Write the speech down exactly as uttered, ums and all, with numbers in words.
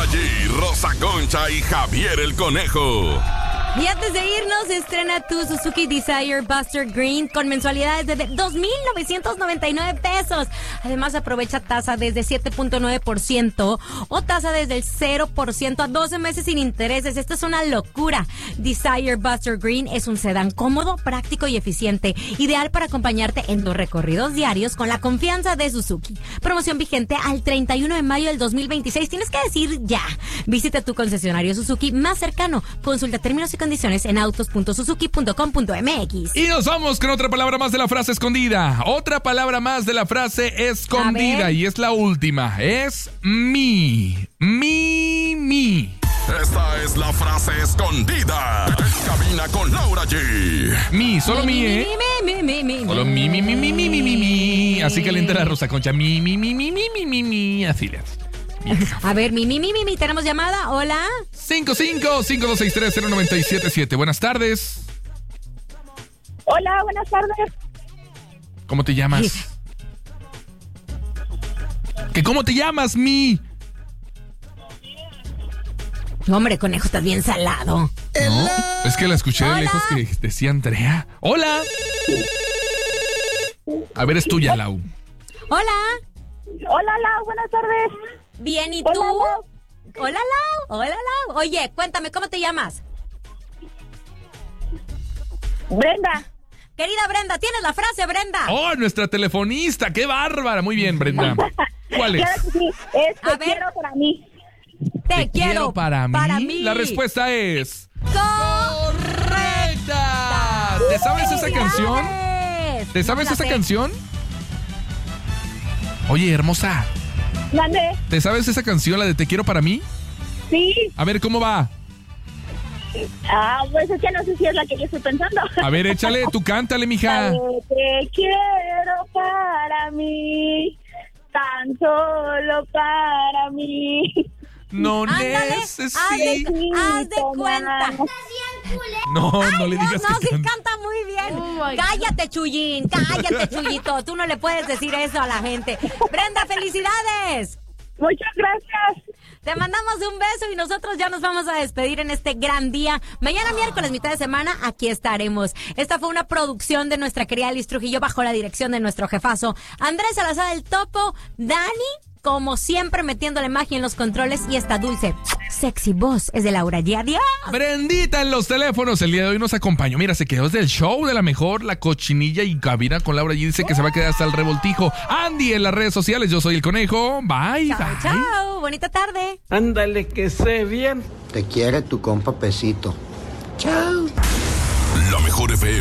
G, Rosa Concha y Javier el Conejo. Y antes de irnos, estrena tu Suzuki Desire Buster Green con mensualidades de dos mil novecientos noventa y nueve pesos. Además, aprovecha tasa desde siete punto nueve por ciento o tasa desde el cero por ciento a doce meses sin intereses. Esto es una locura. Desire Buster Green es un sedán cómodo, práctico y eficiente, ideal para acompañarte en tus recorridos diarios con la confianza de Suzuki. Promoción vigente al treinta y uno de mayo del dos mil veintiséis. Tienes que decir ya. Visita tu concesionario Suzuki más cercano. Consulta términos y condiciones en autos punto suzuki punto com punto m x. Y nos vamos con otra palabra más de la frase escondida. Otra palabra más de la frase escondida. Y es la última. Es mi. Mi, mi. Esta es la frase escondida. En cabina con Laura G. Mi, solo mi, ¿eh? Mi, mi, mi, mi, mi. Solo mi, mi, mi, mi, mi, mi, mi, mi. Así calienta la Rosa Concha. Mi, mi, mi, mi, mi, mi, mi, mi. Así le haces. A ver, mi, mi, mi, mi, mi, tenemos llamada. Hola. cinco cinco cinco dos seis tres cero nueve siete siete. Buenas tardes. Hola, buenas tardes. ¿Cómo te llamas? ¿Que cómo te llamas, mi? Hombre, Conejo, estás bien salado. No, es que la escuché de Hola. lejos que decía Andrea. Hola. A ver, es tuya, Lau. Hola. Hola, Lau, buenas tardes. Bien, ¿y Hola, tú? Lau. Hola, Lau. Hola, Lau. Oye, cuéntame, ¿cómo te llamas? Brenda. Querida Brenda, ¿tienes la frase, Brenda? Oh, nuestra telefonista. ¡Qué bárbara! Muy bien, Brenda. ¿Cuál es? Claro que sí, es te A ver. quiero para mí. Te, ¿Te quiero para mí? Para mí. La respuesta es... ¡Correcta! ¿Te sabes esa canción? ¡Felicidades! ¿Te sabes No me la esa sé. canción? Oye, hermosa, ¿Mande? ¿te sabes esa canción, la de Te quiero para mí? Sí. A ver, ¿cómo va? Ah, pues es que no sé si es la que yo estoy pensando. A ver, échale, tú cántale, mija. Te quiero para mí, tan solo para mí. No Ándale, necesito... haz de, haz de cuenta. No, no Ay, le Dios, digas no, que sí cante. canta muy bien. Cállate, Chuyín, cállate, Chuyito. Tú no le puedes decir eso a la gente. Brenda, felicidades. Muchas gracias. Te mandamos un beso y nosotros ya nos vamos a despedir en este gran día. Mañana miércoles, mitad de semana, aquí estaremos. Esta fue una producción de nuestra querida Liz Trujillo bajo la dirección de nuestro jefazo Andrés Salazar el Topo, Dani, como siempre metiéndole magia en los controles, y esta dulce, sexy voz es de Laura G. Adiós. Brendita en los teléfonos el día de hoy nos acompañó. Mira, se quedó desde el show de la mejor, la cochinilla y cabina con Laura G. Dice que se va a quedar hasta el revoltijo. Andy en las redes sociales, yo soy el Conejo. Bye, Chao, bye. chao. Bonita tarde. Ándale, que sé bien. Te quiere tu compa Pesito. Chao. La mejor F M.